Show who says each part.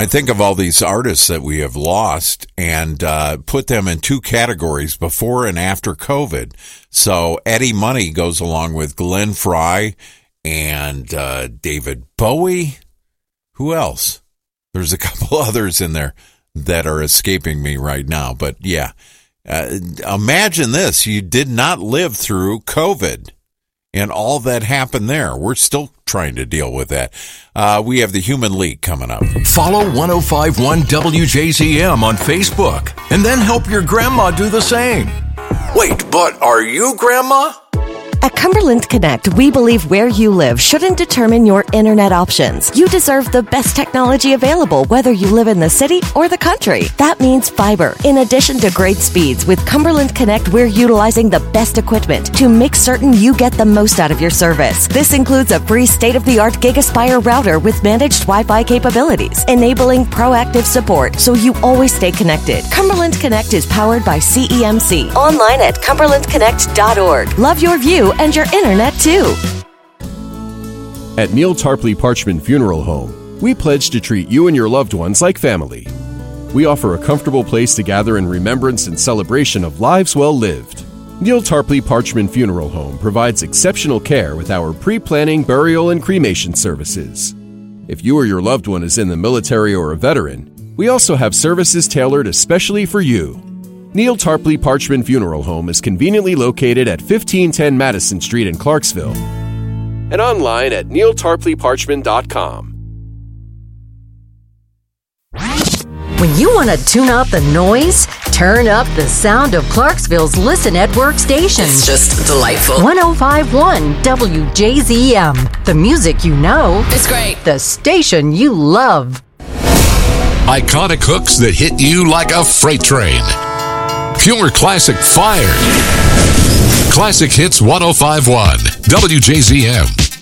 Speaker 1: I think of all these artists that we have lost and put them in two categories, before and after COVID. So Eddie Money goes along with Glenn Frey and David Bowie. Who else? There's a couple others in there that are escaping me right now. But yeah, imagine this. You did not live through COVID and all that happened there. We're still trying to deal with that. We have the Human League coming up.
Speaker 2: Follow 105.1 WJZM on Facebook and then help your grandma do the same. Wait, but are you grandma?
Speaker 3: At Cumberland Connect, we believe where you live shouldn't determine your internet options. You deserve the best technology available, whether you live in the city or the country. That means fiber. In addition to great speeds, with Cumberland Connect, we're utilizing the best equipment to make certain you get the most out of your service. This includes a free state-of-the-art GigaSpire router with managed Wi-Fi capabilities, enabling proactive support so you always stay connected. Cumberland Connect is powered by CEMC. Online at cumberlandconnect.org. Love your view and your internet too.
Speaker 4: At Neil Tarpley Parchman Funeral Home, we pledge to treat you and your loved ones like family. We offer a comfortable place to gather in remembrance and celebration of lives well lived. Neil Tarpley Parchman Funeral Home provides exceptional care with our pre-planning, burial, and cremation services. If you or your loved one is in the military or a veteran, we also have services tailored especially for you. Neil Tarpley Parchman Funeral Home is conveniently located at 1510 Madison Street in Clarksville and online at neiltarpleyparchman.com.
Speaker 5: When you want to tune out the noise, turn up the sound of Clarksville's Listen at Work station.
Speaker 6: It's just delightful.
Speaker 5: 105.1 WJZM. The music you know.
Speaker 6: It's great.
Speaker 5: The station you love.
Speaker 7: Iconic hooks that hit you like a freight train. Pure classic fire. Classic Hits 105.1 WJZM.